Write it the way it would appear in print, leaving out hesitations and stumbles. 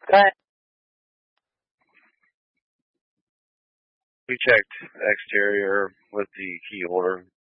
But We checked exterior with the key holder.